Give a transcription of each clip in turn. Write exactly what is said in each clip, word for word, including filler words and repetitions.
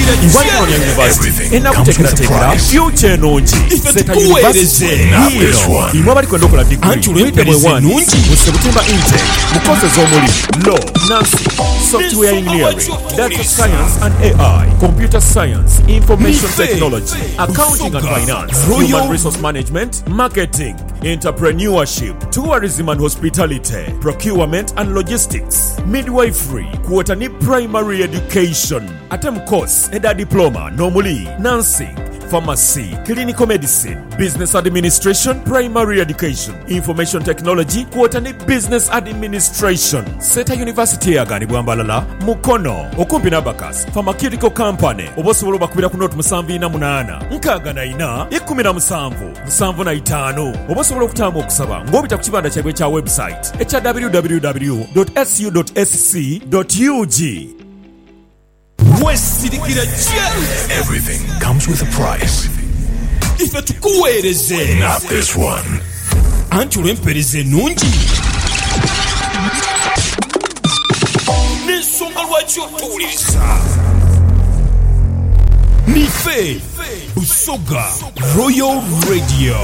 Iwayo University enakuteekerateekera future enungi Seta University hino imwe abalikwenda okola degree nungi mu September intake mu courses z'omuli law, nursing, software engineering, data science and A I, computer science, information technology, accounting and finance, human resource management, marketing, entrepreneurship, tourism and hospitality, procurement and logistics, midwifery, kuota ni primary education, atem course, eda diploma, normally, nursing, pharmacy, clinical medicine, business administration, primary education, information technology, kuota ni business administration. Seta University yagani bwambalala, mukono, okumpi n'abakas, pharmaceutical company, obosobola bakubira ku note musanvu ina munana, nkaga na ina, ikumi na musanvu, musanvu na itano, obosobola okutanga okusaba, ng'obita ku kibanda kyabwe kya website, ekya w w w dot s u dot s c dot u g. Everything comes with a price. Ife tukuweereze. Not this one. Anti olw'empeereza ennungi. N'ensonga lwaki otuwuliriza. Nife Busoga Royal Radio.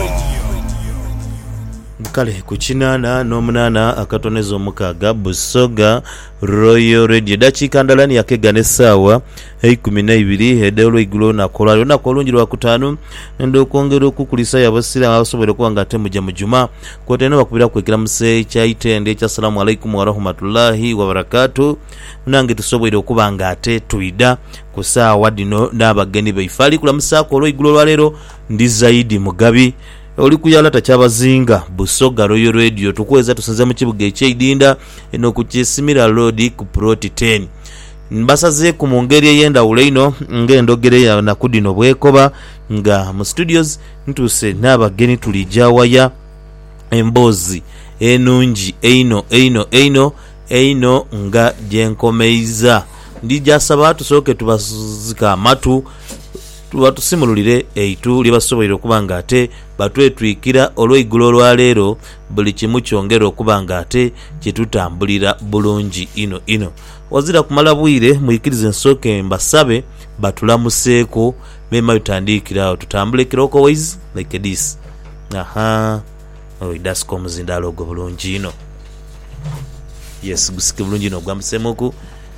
Kale ku kinaana n'omunaana akatoneza omukaaga Busoga Royal Radio dakiika ndala ni yakega n'essaawa ikumi na ibiri edda olw'eigulo nakola lunaku olungi lwakutaano nenda okwongera okukulisa y'abasiraamu abasobole okuba nga ate mujja mu juma kwotena bakubira kwekera muse kyayitende ekya assalamu alaikum wa rahmatullahi wa barakatuh nange tusobole okuba nga ate tuida ku ssaawa dino n'abagenyi baife ali kulamusaako olw'eigulo lwaleero ndi Zaidi Mugabi oli kuyala takyabazinga Busoga Royal Radio tukweza tusinze mu kibuga eky'Idinda eno ku Kisimira Road ku Proti ten mbasaze ku mungeri ey'endawulo ino ng'endogere ya nakudino bwekoba nga mu studios ntuse n'abagenyi tulijawaya embozi enungi eino eino eino eino nga gyenkomeiza ndijasaba tusooke tubazika amatu tubatusimululire eitu libasobolera okuba nga ate batwetwikira olw'eigulo lwaleero buli kimu kyongera okuba nga ate kyetutambulira bulungi ino ino wazira kumala bwire muyikirize nsooke mbasabe batulamuseeko bema bitandikirawo tutambule kiroko wise like this. Aha oh idasco muzindalo ogwo bulungi ino yes gusike bulungi ino gwamusemuku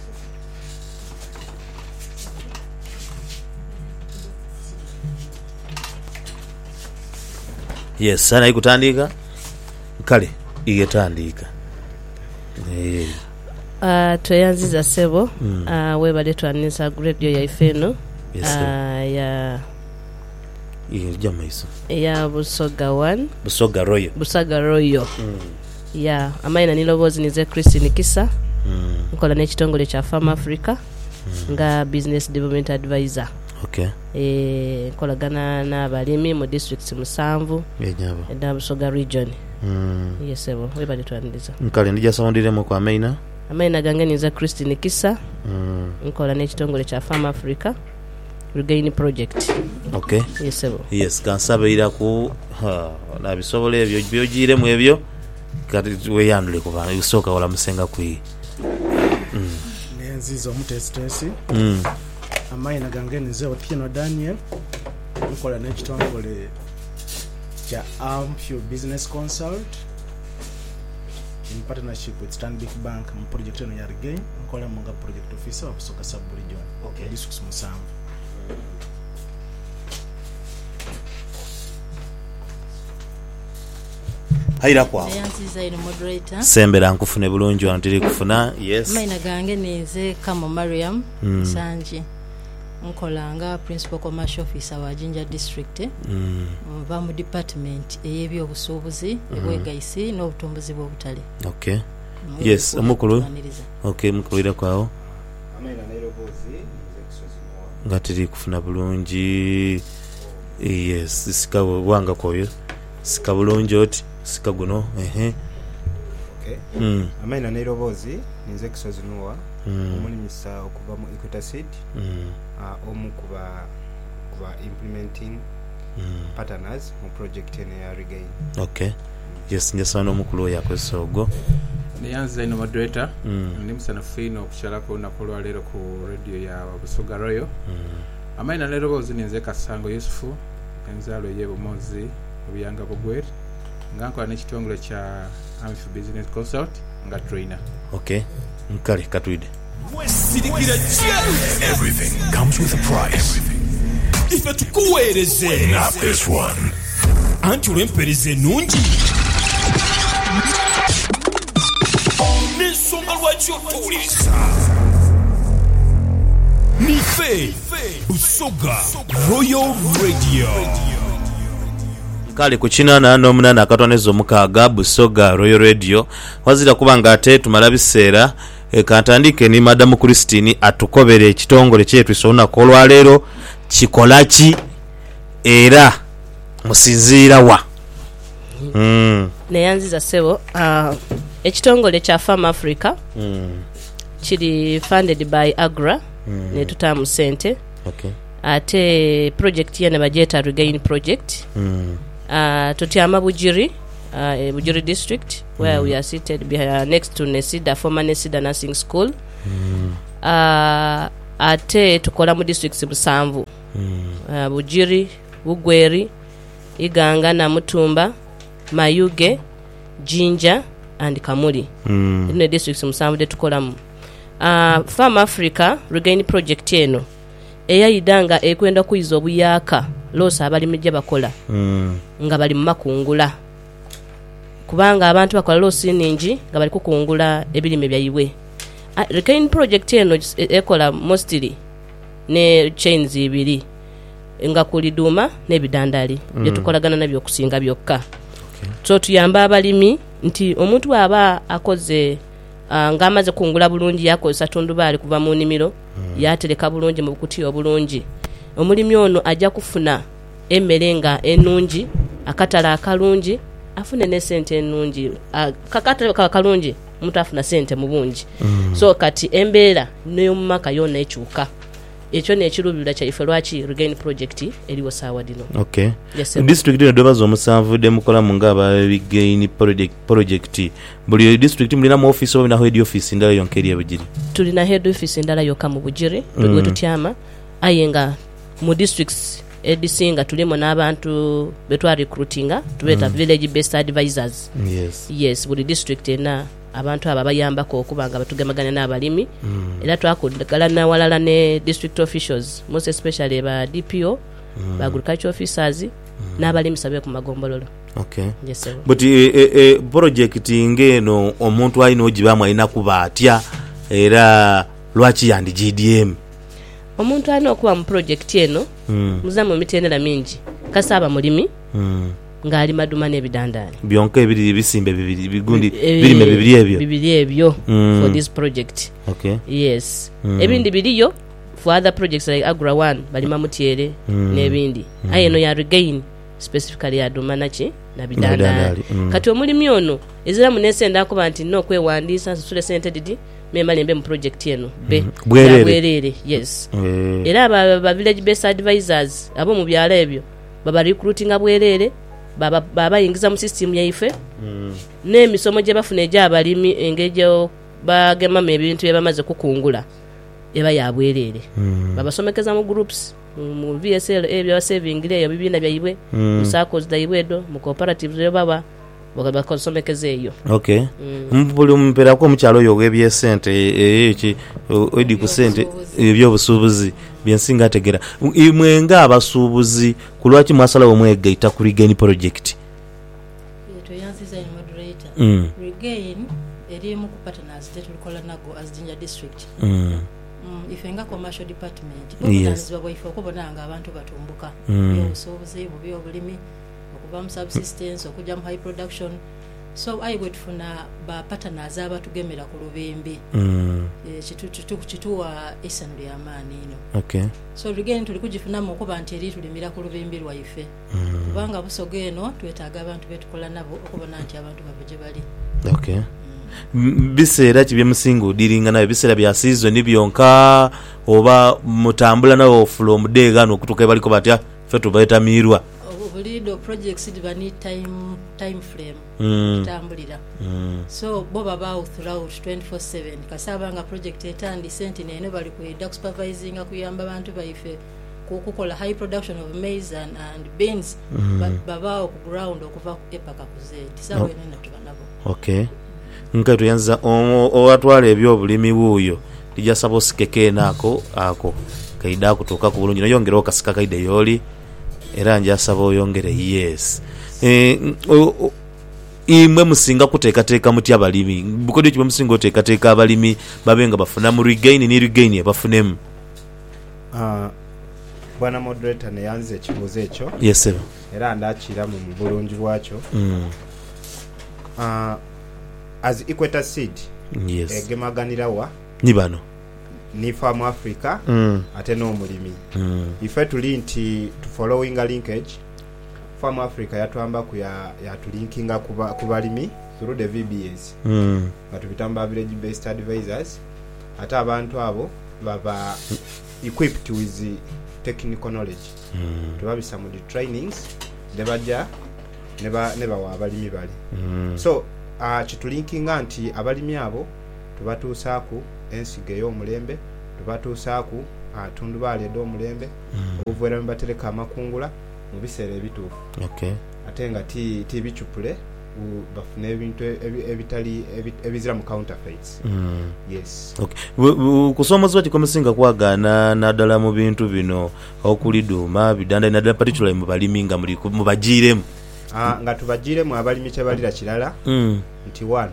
yes sana ikutandika kale igetandika eh uh tweyanziza sebo mm. uh webale twanisa radio ya ifeno yes, uh ya iyo jamaiso ya Busoga one Busoga Royal Busoga Royal mm. ya amaina nilobozi nize Christine Kisa mm. nkola n'ekitongole kya Farm Africa mm. nga business development advisor. Okay. Eh kolagana na balimi mu district musanvu yenyabo eda Busoga region. Mm. Yesebo webale twandiza. Nkale ndija soundiremo kwa amaina. Amaina gange niza Christine Kisa. Mm. Nkola n'ekitongole kya Farm Africa Regain project. Okay. Yesebo. Yes, kansabeira ku ha na bisobole ebyo byogire mu ebyo kati we yandule kuba usoka wala musenga kwi. Mm. Nenzizo mutestesi. Mm. Amaina gange nize Otieno Daniel nkola n'ekitongole kya Amphio Business Consult in partnership with Stanbic Bank mu project eno ya Regain nkola mu nga project officer wa Busoga sub region. Okay. District musanvu. Haira kwa yanziza ino moderator sembera nkufune bulungi wantiri kufuna. Yes maina gange nize kama Mariam mm. Sanje nkolanga principal commercial officer wa Jinja district mm. mva mu department eyebyo obusuubuzi mm. ebwegaisi n'obutumbuzi bw'obutale. Okay mm. Yes omukulu okay mukulira kwawo amaina nairobozi ngatiri kufuna bulungi. Yes sikawo wanga koyo sikabulungi oti sikaguno ehe. Okay. Mm. Amaina nairobozi nize Kisozi Noah mm. omulimisa okuva mu Equator Seed mm. uh, omu kuba kuba implementing mm. partners mu project ene ya Regain. Okay. Yes njasana omukulu yakoze ogwo neyanza ino moderator ndi musanafu ino okukyalako olunaku olwaleero ku radio ya Busoga Royal. Amaina leero bozininze Kasango Yusufu enzalo y'ebumozi obuyanga bugwere nga nkola n'ekitongole kya Amfi Business Consult nga trainer. Okay, nkale katwide. Everything comes with a price. Ife tukuweereze. Not this one. Anti olw'empeereza ennungi. N'ensonga lwaki otuwuliriza. Nife Busoga Royal Radio. Kale ku kinana n'omunana akatoneza omukaaga Busoga Royal Radio wazira kuba nga ate tumala biseera e, kantandike ni Madamu Christine atukobere ekitongole kyetu isona kolwa leero kikolaki era musinziira wa mm. neyanziza sebo uh, ekitongole kya Farm Africa mm. kiri funded by Agra mm. ne tutamu sente. Okay. Ate project yene bajeta Regain project mm. uh, tutyama Bujiri uh, Bujiri district where mm. we are seated behind, next to Nesida, former Nesida Nursing School. mm. uh, ate tukola mu districts musanvu mm. uh, Bujiri, Bugweri, Iganga na Mutumba, Mayuge, Jinja and Kamuli. mm. ine districts musanvu de tukola mu uh, Farm Africa Regain project eno eyayidanga ekwenda kuyiza obuyaka losa abalimi gye bakola mm. nga bali mu makungula kubanga abantu bakola losi ningi nga bali kukungula ebirime byayiwe. uh, Regain project eno ekola mostly ne chains ibiri nga kuli duma ne bidandali mm. bye tukolagana nabyo okusinga byokka. Okay. So tuyamba abalimi nti omuntu aba akoze Uh, nga amaze kungula bulungi yakozesa tundubali kuva mu nimiro mm. yatereka bulungi mu bukutiyo obulungi omulimi ono ajja kufuna emmere nga ennungi akatala akalungi afune ne sente ennungi uh, kakatala akalungi omuntu afuna sente mu bungi mm. so kati embeera n'omumaka yonna ekyuka ekyo n'ekirubirira kyaife lwaki Regain project eriwo saawa dino. Okay. Yes, district ino dobazo omusanvu de mukola mu ngaba Regain project project buli district mulina mu office oba na head office ndala yonkeri ya Bujiri. Tulina head office ndala yoka mu Bujiri mm. tuliwe tutyama ayenga mu districts edisinga tulimo n'abantu betwa recruitinga tubeta mm. village based advisors. Yes. Yes, buli district ena abantu aba bayambako okubanga batugemagana n'abalimi mm. era twakudagala nawalala ne district officials most especially ba D P O mm. ba agriculture officers mm. n'abalimi sabe ku magombololo. Okay. Yes, sir. But e, e, e, project ngeno omuntu alina ogibamu alina kuba atya era lwaki yandi G D M omuntu alina okuba mu project eno mm. muzamu mitendera mingi kasaba mulimi mm. ngali maduma n'ebidandali byonka ebiri bisimbe bibiri bigundi birime bibiri ebyo bibiri ebyo mm. for this project. Okay. Yes. Mm. Ebindi biliyo for other projects like Agra one balima mutiere mm. n'ebindi mm. ayeno ya Regain specifically ya duma nachi na bidandali mm. kati omulimi ono ezira munesenda ko banti no kwewandisa nsule sente didi memba lembe mu project eno be mm. bwerere. bwerere yes mm. era ba, ba village based advisors abo mu byala ebyo baba recruiting abwerere baba baba ingiza mu system yaife mm. ne misomo je bafune je abalimi engejo bagema ebintu ebamaze kukungula eba yabwerere mm. baba somekeza mu groups mu V S L ebya saving ile bibina byayiwe mu mm. circles dayiwedo mu cooperatives yo baba bagaba konsomekeze eyo. Okay. Mpuli mm. mpera ko mukyalo yo gebye sente eki odi ku sente ebyo busubuzi byensinga tegera imwenga abasubuzi kulwaki mwasala omwega ita ku Regain project. Yeto yansiza in moderator. Mm. Regain eri mu partners that we call nago as Jinja district. Mm. Mm, ifenga commercial department. Yes. Bwa ifo kubonanga abantu batumbuka. Mm. Yo busubuzi bubyo bulimi okuva mu subsistence okuja mu high production. So I would funa ba partners abatugemera ku lubembe. Mm. E, chitu chitu chituwa esandu ya mani ino. Okay. So Regain tulikujifuna mu kuba nteri tulimira ku lubembe lwa ife. Mm. Kubanga Busoga eno twetaaga abantu betukola nabo okubona nti abantu babeje bali. Okay. Mm. Biseera kibye musingo diringa nayo biseera bya season byonka oba mutambula nawo from day gano kutuka baliko batya fe tubaita mirwa. buli do projects diba need time time frame Mm. tambulira Mm. so bo baba throughout twenty-four seven kasaba nga project etandise nti neno bali kuyida supervising akuyamba abantu baife kukola high production of maize and, and beans Mm. ba, baba ku ground okuva ku epaka ku Z sawa Oh. neno tubanabo Okay. Nka tuyanza owatwala ebyobulimi buuyo lija suppose kekenaako ako kaida kutoka ku bulungi noyongera okasika kaida yoli era njasaba oyongere yes eh o- o- imwe musinga kuteekateeka muti abalimi bukodyo kimwe musinga oteekateeka abalimi babenga bafuna mu regain ni regain bafunemu Ah, bwana moderator ne yanze ekibuuzo ekyo yes sir. era ndakira mu bulungi bwakyo. Mm. Ah, as Equator Seed Yes. egemaganira wa Ni bano. ni Farm Africa Mm. ate n'omulimi. Mm. Ife tuli nti to following a linkage Farm Africa yatwamba ku ya yatulinkinga kuba kubalimi through the V B As Mm. nga tubitamba village based advisors ate abantu abo baba equipped with the technical knowledge. Mm. Tubabisa mu the trainings nebaja neba neba wa abalimi bali. Mm. So uh, kitulinkinga nti abalimi abo tubatuusaaku ensigo ey'omulembe tubatuusaaku uh, tundubaali ed'omulembe obuveera mm. batereka amakungula mu biseera ebituufu Okay. ate nga ti, ti bicupule u- bafune ebintu ebi- ebitali ebi- ebizira mu counterfeits. Mm. Yes. Okay. Bu- bu- kusomozebwa kikomesinga kwagaana naddala mu bintu bino okuli duuma bidanda naddala particularly mu balimi nga muli mu bagiiremu. Uh, nga tubagiremu abalimi kyebalira kirala Mm. nti one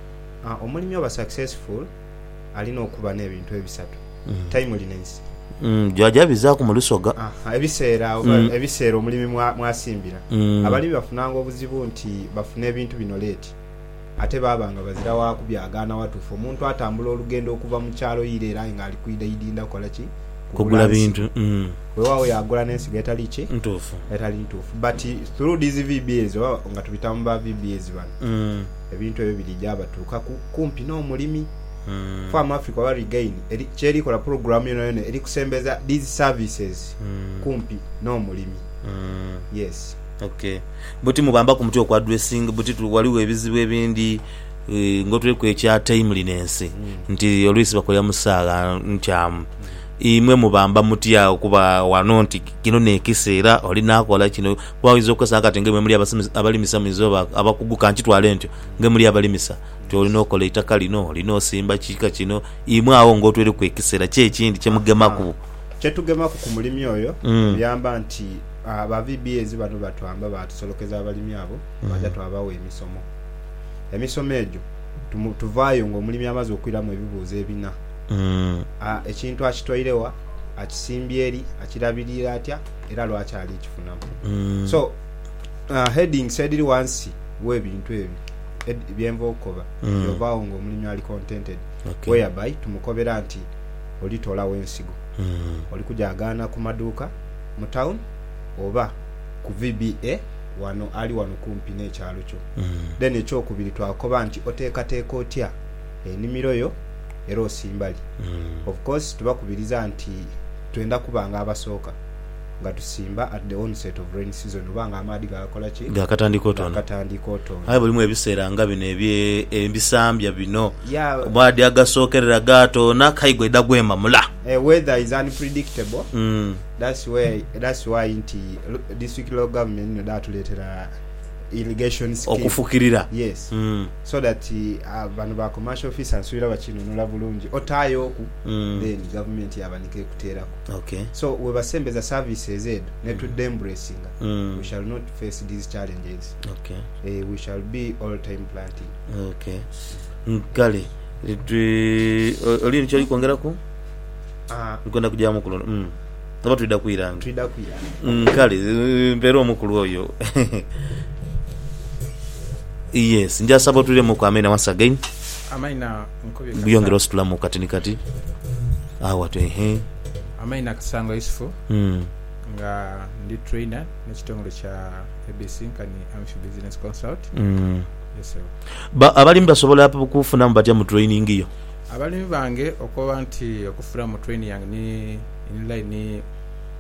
uh, omulimi oba successful alina okuba n'ebintu ebisatu. Mm. Timeliness. Mm. Jajabizaako mu lusoga. Ah, ebiseera oba Mm. ebiseera omulimi mwa- mwasimbira. Mm. Abalimi bafunanga obuzibu nti bafune ebintu bino leeti ate babanga bazira waaku byagaana watuufu omuntu atambula olugendo okuva mu kyalo yire era nga ali kuidaidinda kukola ki Kugula bintu. Mm. weewaawo yagula n'ensigo etali ki Ntuufu. etali ntuufu but through these V B As oba nga tubitamu ba V B As bano Mm. ebintu ebyo birijja batuuka ku- kumpi n'omulimi. Mm. Farm Africa oba Regain eri- kyerikola program yona yona eri kusembeza these services Mm. kumpi n'omulimi. Mm. Yes. Okay. Buti mubamba ku muti okwa dressing buti tu- waliwo ebizibu ebindi eh, ngotule ku ekya timeliness nti oluisi bakolera musaaga nkyamu imwe mubamba mutya okuba wano nti kino nekiseera oli nakola kino wawiza okosanga kati ngemwe muri abasimi- abalimisa mizoba abakuguka nkitwale ntyo nge muri abalimisa ti olina okola ettaka lino olina osimba kika kino imwe awo ng'otwere ku ekiseera kyekindi kyemugemaku. Kyetugemaku ku mulimi oyo Mm. yamba nti aba V B As bano batwamba batusolokeza abalimi abo baja twabawo emisomo. Emisomo egyo tumu- tuvaayo ng'omulimi amaze okwiramu ebibuuzo ebina. Mm. Ah, ekintu akitwairewa akisimbye eri akirabirira atya era lwaki ali kifunamu. Mm. So uh, headings ediri wansi w'ebintu ebyo ed- byenva okukoba Mm. yovaawo ng'omulimi ali contented Okay. whereby tumukobera nti olitolawo ensigo Mm. oli kujagaana ku maduuka mu town oba ku V B A wano ali wano kumpi n'ekyalo kyo. Mm. Then ekyokubiri twakoba nti oteekateeka otya ennimiro yo era osimbali. Mm. Of course tubakubiriza nti twenda kubanga abasooka nga tusimba at the onset of rain season oba nga amaadi gagakola ki Gakatandika otono. gakatandika otono. Aye bulimu ebiseera nga bino ebye ebisambya bino Yeah, bwadi agasookerera gaatoona kayigwa edda gwemamula. uh, weather is unpredictable. Mm. That's why that's why nti lo- district local government no datuleetera irrigation scheme. Okufukirira. Yes. Mm. So that uh, bano ba commercial officers nsubira bakinunula bulungi otaayo oku Mm. then government yabanike kuteerako. Okay. So we basembeza services edo ne tudde embracinga. Mm. We shall not face these challenges. Okay. Uh, we shall be all time planting. Okay. Nkale. Twi oli ncho likongerako? Ah, Nkwenda kujamu kulono. Mm. Aba tuida kuiranga. twida kuya. Nkale mpero omukulu oyo. Yes, nja sabo tule mu kwamena once again. amaina nkubye Buyongero situla mu kati ni kati. Ah watu ehe. amaina Kasango Yusufu Mm. nga ndi trainer n'ekitongole kya A B C nkani Amfi Business Consult. Mm. Yes sir. Ba abalimu basobola kufuna mu batya mu training iyo. Abalimi bange okuba nti okufuna mu training yange ni inline ni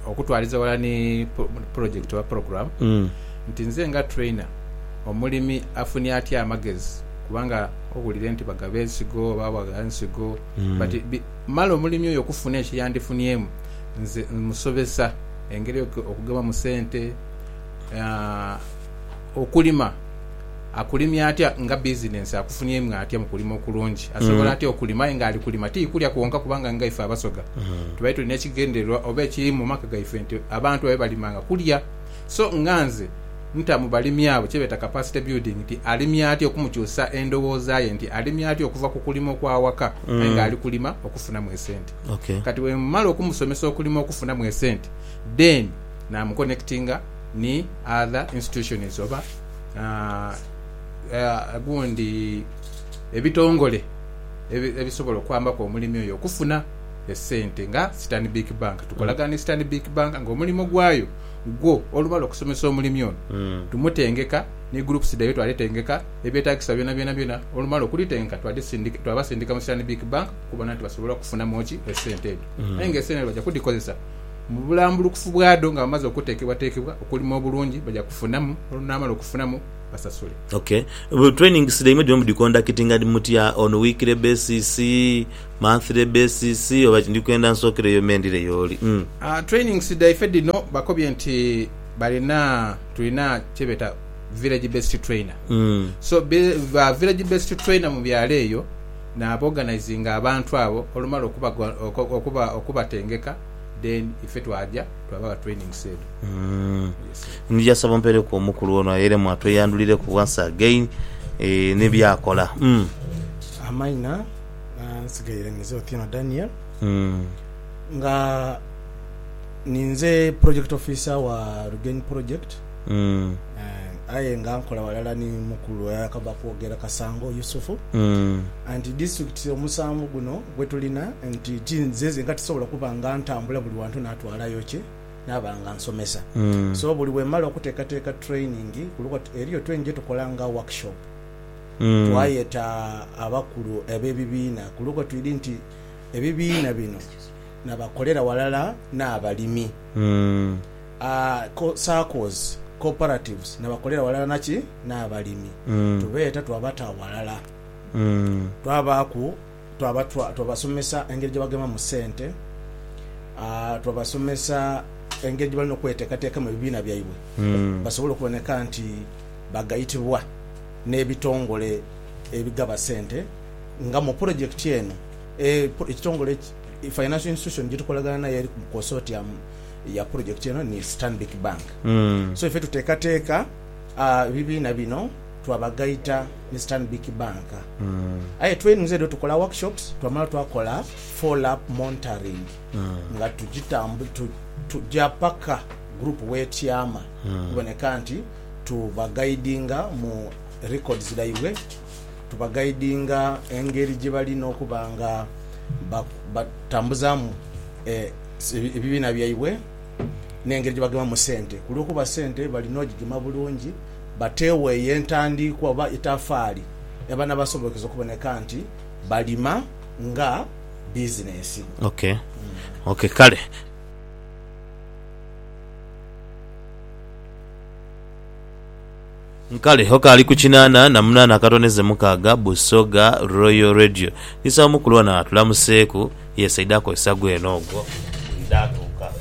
okutwaliza wala ne pro- project wa program Mm. nti nze nga trainer omulimi afunye atya amagezi kubanga owulire nti bagaba ensigo bawaga ensigo Mm. but bi- mala omulimi oyo okufuna ekiyandifunyemu nze musobesa engeri yoku- okugaba mu sente uh, okulima akulimya atya nga business akufunyemu atya mu kulima okulungi asobola Mm. atya okulima nga ali kulima tikulya kuwonka kubanga nga ife abasoga Mm. tubaye tulina ekigendererwa oba ekiri mu maka gaife nti abantu babe balimanga kulya so nganze ntamu balimi abo kyebeta capacity building nti alimya atya okumukyusa endowooza ye nti alimya atya okuva ku kulima okwawaka Mm. naye nga ali kulima okufunamu esente Okay. kati wemumala okumusomesa okulima okufunamu esente then namuconnectinga ni other institutions oba uh, uh, gundi ebitongole ebi- ebisobola okwambako omulimi oyo okufuna esente nga Stanbic Bank tukolagana ne Stanbic Bank ng'omulimu gwayo gwo olumala okusomesa omulimi ono Mm. tumutengeka ne groups dayo twalitengeka ebyetagisa byona byona byona olumala okulitenga twalisindika twabasindika mu Stanbic Bank kubona nti basobola okufuna moki esente ezo Mm. naye ng'esente bajja kudikozesa mu bulambulukufu bwado nga bamaze okuteekebwateekebwa okulima obulungi bajja kufunamu olunamala okufunamu basasule Okay. Well, training sidaimwe dyo mudi conducting adi mutya on weekly basis, monthly basis, oba ndi kwenda nsokere yo mendire yoli. Mm. uh, training sidaife dino bakobye nti balina tulina kyebeta village based trainer Mm. so be, uh, village based trainer mu byalo eyo n'abaorganizing abantu abo olumala okuba okuba okubatengeka then ife twajja twaba training set Mm. yes. Nija saba mpere ko mukulu ono yere mwatwe yandulire ku once again eh ne byakola. Mm. amaina nsigaire ngize Otieno Daniel Mm. nga ninze project officer wa Regain project. Mm. Uh, aye nga nkola walala ni mukulu yakaba kwogera Kasango Yusufu. Mm. Anti district omusanvu guno gwetulina anti tinzeze nga tisobola kuba nga ntambula buli wantu natwala yoche nabanga nsomesa. Mm. So buli wemala okuteekateeka training kuluko eriyo twenje tukola nga workshop. Mm. Twayeta abakulu ebebibiina kuluko twidi nti ebibiina bino nabakolera walala n'abalimi. Mm. Uh, co- circles cooperatives nabakolera walala naki n'abalimi. Mm. Tubeeta twabata walala. Mm. Twabaku twabatwa twabasomesa engeri gyebagema mu ssente. Uh, twabasomesa engeri gyebalina okweteekateeka mu bibiina byaibwe. Mm. Basobola okuboneka nti bagayitibwa n'ebitongole ebigaba ssente nga mu project eno e, ekitongole financial institution gitukolagana naye eri ku consortium ya project eno ni Stanbic Bank. Mm. So ife tuteekateeka uh, bibiina bino twabagayita ni Stanbic Bank. Mm. Aye training zedo tukola workshops twamala twakola follow up monitoring. Mm. Nga tujitambu tu, tujapaka group wetyama Mm. kuboneka nti tubaguidinga mu records daiwe tubaguidinga engeri gyebalina okubanga batambuzamu eh, ebibiina byaiwe n'engeri gyebagema mu ssente kulwokuba ssente balina ogigema bulungi bateeweeyo entandikwa oba etafaali abaana basobokeza okuboneka nti balima nga bizinesi. Okay. Okay, kale. Nkale hoka ali ku kinana na munana akatoneze mukaga Busoga Royal Radio. Nisa mukulu wana atulamuseeku yesaidako esagwe enogo. Ndatuka.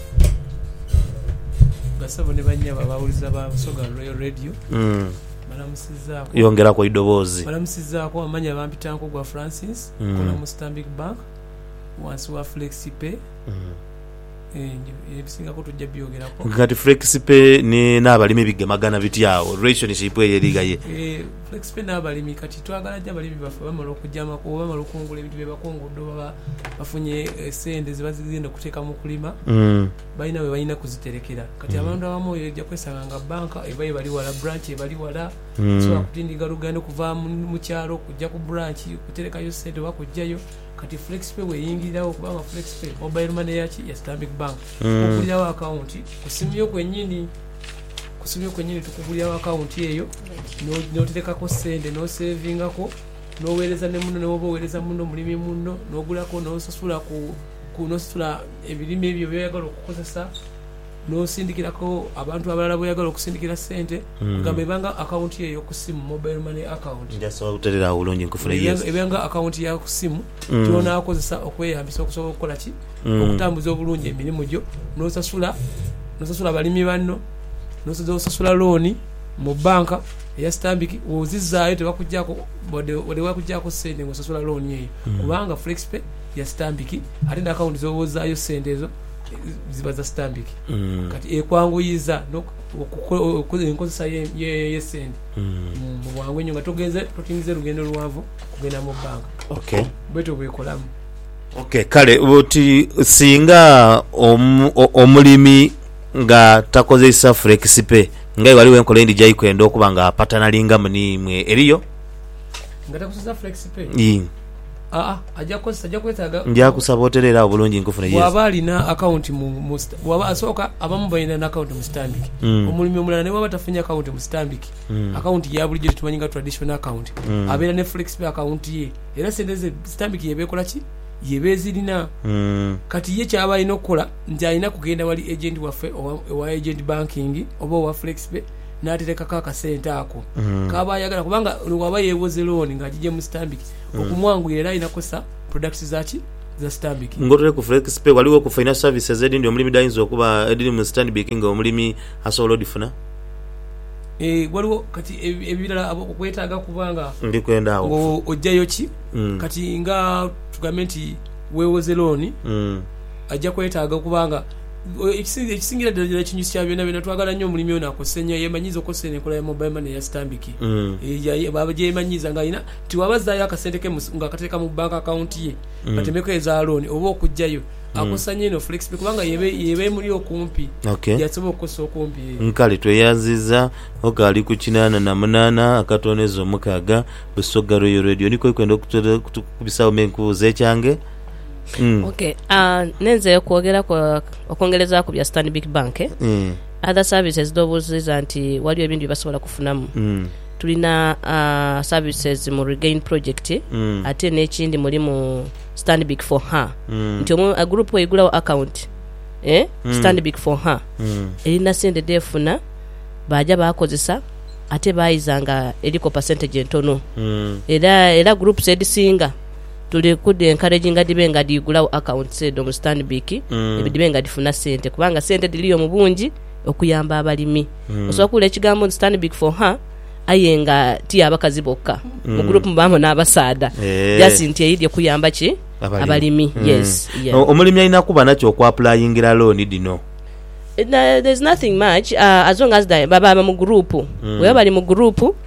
Basabo ne banyaba bawuliza ba Busoga Royal Radio. Mm. Balamusizaako. Yongera ko idobozi. Balamusizaako amanya bampitanko gwa Francis Mm. kola mu Stanbic Bank wansi wa FlexiPay. Mm. Eh ebisinga ko tujja byogerako. Ngati FlexiPay ni nabalimi bigemagana bityawo relationship eyerigaye. Eh FlexiPay nabalimi kati twagala jja balimi bafe bamala okujjama ko bamala okungula ebintu byebakonguddo baba bafunye sente zibazigenda kuteeka mu kulima. Mm. Balina we balina kuziterekera kati mm. abantu abamu ejja kwesanga nga banka ebaye bali wala branch ebali wala mm. so akutindiga luganda kuva mu kyalo kujja ku branch kuterekayo sente wakujjayo kati FlexiPay weyingirawo kubanga FlexiPay mobile money yachi ya Stanbic Bank mm. okugulirawo account kusimyo kwennyini kusimyo kwennyini tukugulirawo account eyo n'oterekako sente n'osavingako n'oweereza ne muno n'oba oweereza muno mulimi muno n'ogulako n'osasula ku kunosula ebirime ebyo byayagala okukozesa nosindikirako abantu abalala bweyagala okusindikira sente Mm. gamba ebanga akawunti eyo ku simu mobile money account njasobola kuterera awo bulungi nkufuna yes ebanga akawunti ya ku simu Mm. kyonaakozesa okweyambisa okusobola okukola ki Mm. okutambuza obulungi emirimu gyo nosasula nosasula abalimi banno nosoza osasula looni mu banka eya Stanbic ozizaayo tebakujjako ode wakujjako sente ng'osasula looni eyo kubanga FlexPay ya Stanbic ate ne akawunti z'obuuzaayo sente ezo ziba za Stanbic Mm. kati ekwanguyiza enkozesa yesente mu bwangu ennyo nga togenze totingize lugendo luwanvu kugenda mu banka okay bwetyo bwekolamu. okay kale oti singa omu- o- omulimi nga takozesa FlexPay nga waliwo enkola endi gyayikwenda okuba nga apatanalinga munimwe eriyo nga takozesa FlexPay Yi. aa ajja kukozesa ajja kwetaaga njakusaba oterera awo bulungi nkufuna yes bw'aba alina akawunti mu mu sta- bw'aba asooka abamu balina n'akawunti mu Stanbic Mm. omulimi omulala ne bw'aba tafunye akawunti mu Stanbic Mm. akawunti ya bulijjo tetumanyi nga traditional account Mm. abeera ne FlexPay akawunti ye era sente ze Stanbic yebeekola ki yebeezirina Mm. kati ye kyaba alina okukola nti alina kugenda wali agent waffe owa- owa agent banking oba owa FlexPay n'aterekako akasente ako Mm. kaba ayagala kubanga waba yeewoze looni ng'agijje mu Stanbic okumwanguyira era alina kukosa products zaki za Stanbic ngotole ku FlexPay waliwo ku financial services edindi omulimi dayinza okuba ediri mu Stanbic nga omulimi asobola odifuna Eh, waliwo kati ebi- ebirala abo- okwetaaga kubanga ndikwenda awo ngo ojjayo ki Mm. kati nga tugambe nti weewoze looni Mm. ajja kwetaaga kubanga o- ekisingira ekisingira ddala kinyusi kya byonna byonna twagala nnyo omulimi ono akosse nnyo yeemanyiza okukosa enkola ya mobile money ya Stanbic Mm. Eh, ya- baba gyemanyiza ng'alina ti wabazaayo akasente ke mu- ng'akateeka mu bank account ye katemeko eza looni oba okugjayo akosa nnyo eno FlexPay kubanga yebe yebe muli okumpi okay yasobola okukosa okumpi eh. nkale tweyanziza okali ku kinaana na munaana akatoneza omukaaga Busoga Royal Radio niko kwenda okubisawo menkubuuza ekyange Mm. okay uh, nenze okwogera kwa okwongereza ku bya Stanbic Bank eh? Mm. other services dobuziza nti waliwo ebintu byebasobola kufunamu Mm. tulina uh, services mu Regain project Mm. ate n'ekindi muli mu Stanbic for her Mm. nti omu a group weigulawo account eh? Mm. Stanbic for her Mm. erina sente defuna bajja bakozesa ate bayizanga eriko percentage entono Mm. era era groups edisinga tuli kudde encouraging dibe nga digulawo accounts edo mu Stanbic Mm. ebidibe nga difuna sente kubanga sente diliyo mu bungi okuyamba abalimi Mm. osobola kula ekigambo Stanbic for her ayenga ti abakazi bokka mu group mbamu n'abasaada Eh. just nti eyidye kuyamba ki Abalimi. abalimi Mm. yes yeah. O- omulimi alina kuba nakyo okwapulayingira looni dino Uh, there's nothing much uh, as long as the baba mu group mm. we bali mu group uh,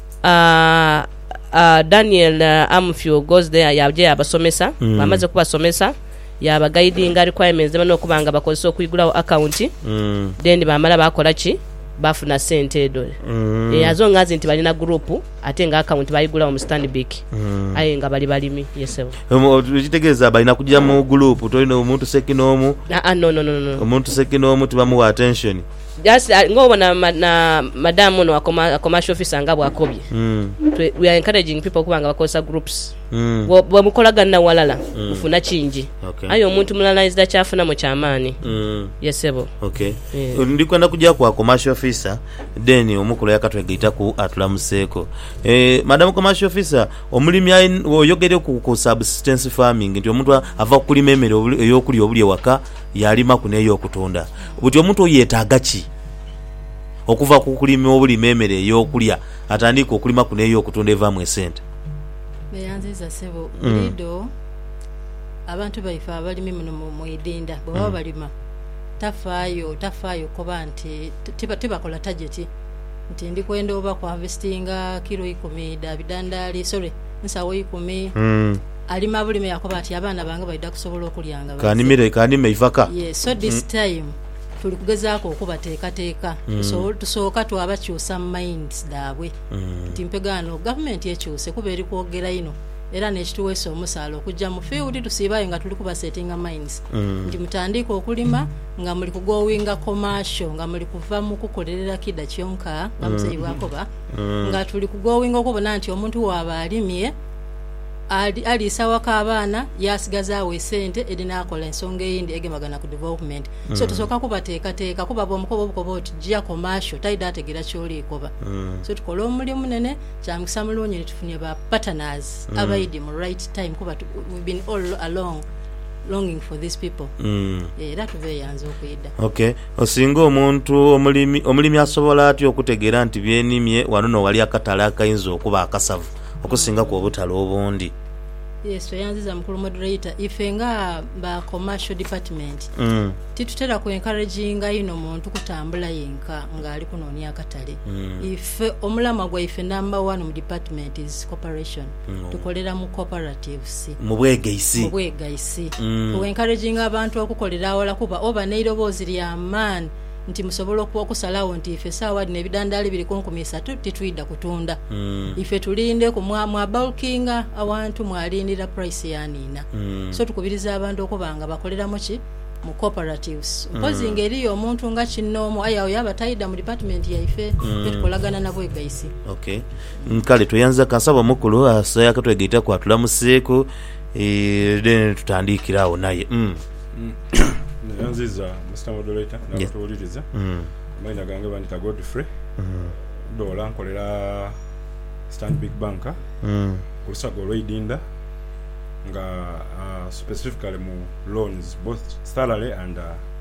uh, Daniel uh, Amfio goes there yaje abasomesa Mm. bamaze kubasomesa yaba guiding requirements zema nokubanga bakozesa okuyigulawo account Mm. then bamala bakola ki bafuna sente edo Mm. e, as long as nti balina group ate nga account bayigulawo mu Stanbic Mm. aye nga bali balimi yesewo Omo- kitegeeza balina kujja mu group tolina omuntu sekinoomu ah, ah, no no no no omuntu sekinoomu tibamuwa attention just uh, ngobona ma, na madam no akoma commercial officer nga bwakobye Mm. Twe- we are encouraging people kubanga bakozesa groups Mm. bwemukolagana walala ufuna kingi Okay. aye omuntu mulala izida kyafuna mu kyamaani Mm. yesebo Okay. Yeah. Ndikwenda kujja kwa commercial officer then omukulu yakatwegaita ku atulamuseeko. Eh madam commercial officer omulimi ayin- oyogere ku, ku subsistence farming nti omuntu ava kulima emmere obuli- ey'okulya obuli ewaka yalima ku n'ey'okutunda. Buti omuntu oyetaaga ki okuva ku kulima obulima emmere ey'okulya atandika okulima ku n'ey'okutunda evaamu esente. beyanziza sebo Mm. lido abantu baife abalimi muno mu mwidinda bwe baba balima tafaayo tafaayo kuba nti tiba tibakola tageti nti ndikwenda oba ku harvestinga kilo ikumi dabidandaali sorry nsawo ikumi Mm. alima bulime yakoba ati abaana bange baida kusobola okulyanga baze. Kanimire kanime ivaka. yes so this mm. time tuli kugezaako okubateekateeka Mm. so tusooka twabakyusa minds daabwe Mm. nti mpegano gavumenti ekyuse kuba eri kwogera ino era nekituweesa omusaala okujja mu field tusiibayo nga tuli kubasettinga minds Mm. nti mutandika okulima nga muli kugowinga commercial nga muli kuva mu kukolerera kida kyonka nga muzeyi wakoba Mm. nga tuli kugowinga okubona nti omuntu waaba alimye ali alisa waka abaana yasigazaawo esente edinaakola ensonga eyindi egemagana ku development mm. so tusooka kubateekateeka kuba bwomukoba obukoba oti jja commercial tayida ategera kyoliikoba mm. so tukola omulimu munene kyamukisa mulungi netufunye ba partners mm. abaidi mu right time kuba we've been all along longing for these people mm. era tubeeyanza okuyida okay osinga omuntu omulimi omulimi asobola atyo okutegeera nti byenimye wano no wali akatale akayinza okuba akasavu okusinga ku obutale obundi yes toyanziza mukulu moderator ife nga ba commercial department mm. titutera ku encouraging ino muntu kutambula yenka ngali kunonya akatale mm. ife omulama gwa ife number one mu department is cooperation mm. tukolera mu cooperatives mu bwegeisi mu bwegeisi mm. ku encouraging abantu okukolera awala kuba oba neirobozi lya man nti musobola okuwa okusalawo nti ife saawa dino ebidandali biri kunkumi esatu titwidda kutunda mm. ife tulinde ku mwa bulkinga awantu mwalindira price yanina mm. so tukubiriza abantu okubanga bakolera muki mu cooperatives mpozi mm. ngeriyo omuntu nga kinoomu ayawo yabatayida mu department yaife mm. tukolagana nabo egaisi okay nkale tuyanza kansaba mukulu asaya katwegeita kwatula museeko eh then tutandikirawo naye mm. mm. Nyanziza Mister Moderator na yeah. kutuuliriza mm. maina gange bandika Godfrey mm. dola nkolera Stanbic Bank mm. kusago lweidinda nga uh, specifically mu loans both salary and uh,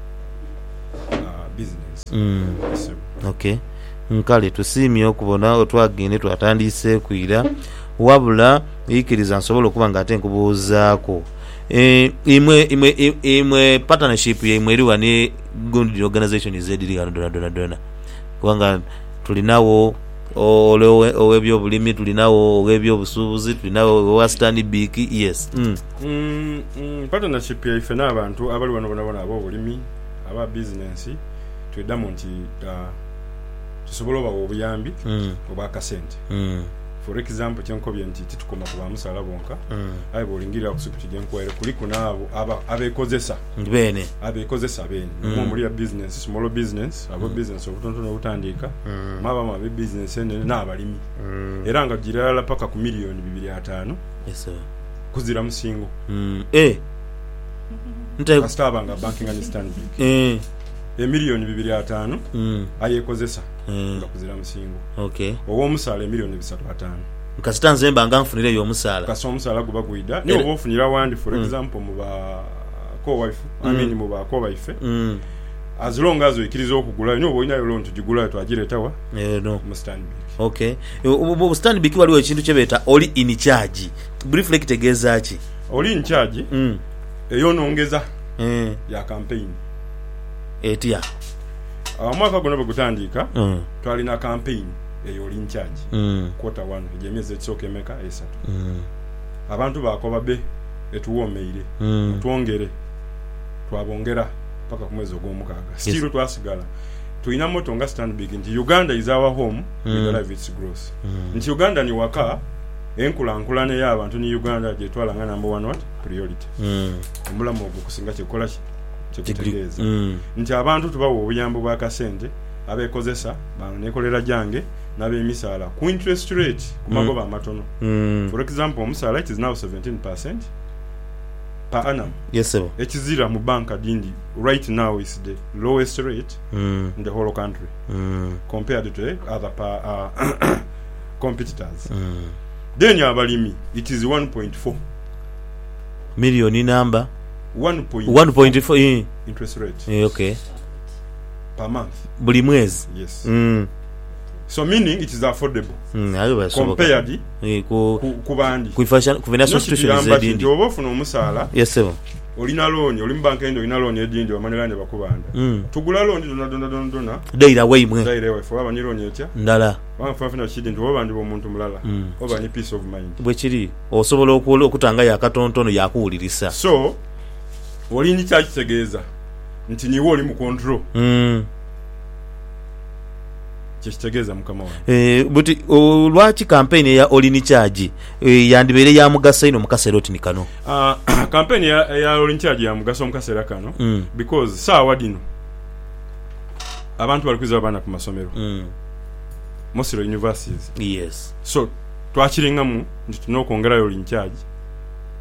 uh, business mm. so. okay nkale tusimye okubona otwagende twatandise kuira wabula ikiriza nsobola okuba nga ate nkubuuzaako Eh, imwe imwe imwe partnership ya imwe riwa ni good organization zediri kana dona dona dona kwanga tulinawo olewe owebyo bulimi tulinawo owebyo busubuzi tulinawo wastani biki yes mm. Mm, mm, partnership ya ifena abantu abali wano bona bona abo bulimi aba business tudamu nti uh, tusobola ba obuyambi mm. oba kasente mm. for example cyankobye nti titukoma kuba musala bonka mm. ayi bolingira okusuku kigenkwere kuliko nabo aba abekozesa bene abekozesa bene mm. mu muri ya business small business abo mm. business obutontono obutandika mm. maba mabe business ene n'abalimi mm. era nga girala paka ku milioni bibiri atano yes sir kuzira musingo mm. eh nte kastaba nga banking and Stanbic eh e milioni bibiri atano mm. ayekozesa mm. nga kuzira musingo okay owo musala milioni bisatu atano nkasitanze mbanga nfunire yo musala kaso musala guba guida ni obo funira wandi for mm. example mu ba ko wife mm. I mean mu ba ko wife mm. as long as ikirizo okugula ni obo ina yo loan tugigula twagiretawa eh no mu Stanbic okay mu Stanbic waliwo ekintu kyebeta oli in charge briefly kitegeza ki oli in charge mm. eyo nongeza mm. ya campaign etia amwaka gona bagutandika mm. twalina campaign eyo oli in charge mm. quarter one ejemeze ekisooka emeka esatu mm. abantu bakoba be etuwomeire mm. twongere twabongera paka ku mwezi ogw'omukaaga still yes. twasigala tulina moto nga Stanbic nti Uganda is our home mm. we drive its growth mm. nti Uganda ni waka enkulankulana y'abantu ni Uganda gyetwala nga number one what priority mm. omulamu ogwo kusinga kyekola kyekitegeeza mm. nti abantu tubawa obuyambo bwa kasente abekozesa bano nekolera jange n'abemisala ku interest rate ku magoba mm. amatono mm. for example omusala it is now seventeen percent per annum yes sir ekizira mu banka dindi right now is the lowest rate mm. in the whole country mm. compared to other pa, uh, competitors mm. then abalimi it is one point four million number one point four yeah. interest rate yeah, okay per month buli mwezi yes mm. so meaning it is affordable mm, ayo compared eh, ku kubandi ku fashion ku financial institutions zedindi obo funa omusala yes sir olina loan oli mbanka endo olina loan edindi omanelande bakubanda mm. tugula loan dona dona dona dona daira way mwe daira way for abani loan etya ndala bafafina kidi ndo obandi bo muntu mulala mm. oba ni peace of mind bwe kiri osobola okulo okutanga yakatontono yakuwulirisa so oli ni kya kitegeeza nti niwo oli mu control mm. kitegeeza mukama wange eh buti olwaki campaign ya olini charge e, yandibere ya mugasa ino mukasero tini kano ah uh, campaign ya, ya olini charge ya mugasa mukasera kano mm. because sawa dino abantu bali kwiza abana ku masomero mm. Mosiro universities yes so twakiringamu nti tunokwongera olini charge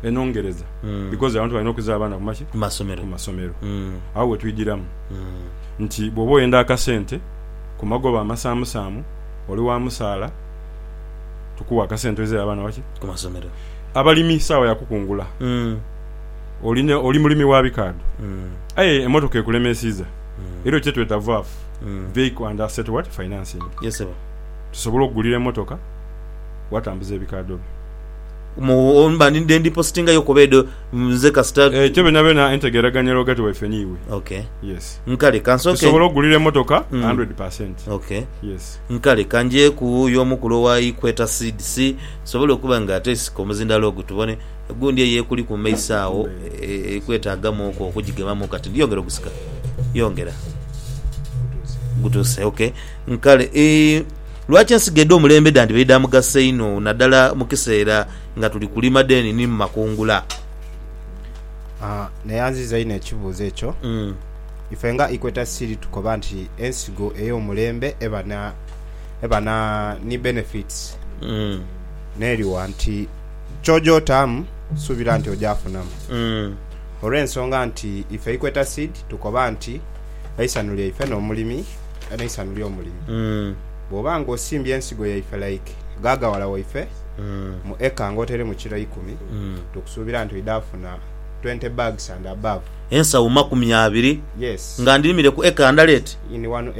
enongereza Mm. because abantu balina okuza abaana kumaki Ku masomero. ku masomero Mm. awo wetuyigiramu Mm. nti bw'oba oyenda akasente ku magoba amasaamusaamu oli wa musaala tukuwa akasente ozera abaana waki Ku masomero. abalimi saawa yakukungula Mm. oline oli mulimi wa bikaado Mm. aye emotoka ekulemesiza Mm. era kyetweta V A F Mm. vehicle and asset what financing Yes sir. tusobola okugulira emotoka watambuza ebikaado byo Mu omba ninde ndi postinga yokobedo nze kasita eh kyo bena bena integeraganyero gato wefe niwe okay yes nkale kansoke tusobola okugulira emotoka Mm. one hundred percent okay yes nkale kanje ku yomukulo wa Equator Seeds sobola okuba nga ate komuzinda logo tubone gundi ye kuli ku meisaawo ekwetagamu okwo okugigemamu kati yongera gusika yongera gutuse okay nkale e lwaki nsigedde omulembe dandi beida mugase ino naddala mu kiseera nga tuli kulima deni ni mu makungula Ah, neyanziza ine ekibuuzo ekyo mm. ife nga Equator Seed tukoba nti ensigo ey'omulembe eba na eba na ni benefits Mm. n'eriwa nti ky'ogyotamu suubira nti ogyafunamu Mm. olw'ensonga nti ife Equator Seed tukoba nti eisanulu lyaife n'omulimi n'eisanulu ly'omulimi Mm. bw'oba ng'osimbye ensigo yaife like gaagawala waife Mm. mu eka ng'otere mu kiro ikumi Mm. tukusuubira nti oidafuna twenty bags and above ensawu makumi abiri yes nga ndirimire ku eka andaleti in one